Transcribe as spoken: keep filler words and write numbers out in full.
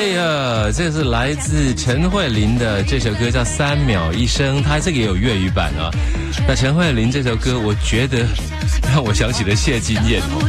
对啊，这是来自陈慧琳的这首歌叫《三秒一生》，它这个也有粤语版啊。那陈慧琳这首歌，我觉得让我想起了谢金燕哦。